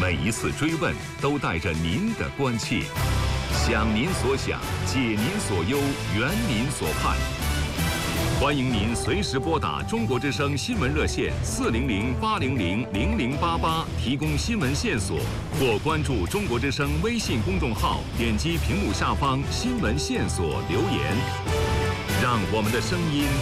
每一次追问都带着您的关切，想您所想，解您所忧，圆您所盼。欢迎您随时拨打中国之声新闻热线400-800-0088提供新闻线索，或关注中国之声微信公众号，点击屏幕下方新闻线索留言，让我们的声音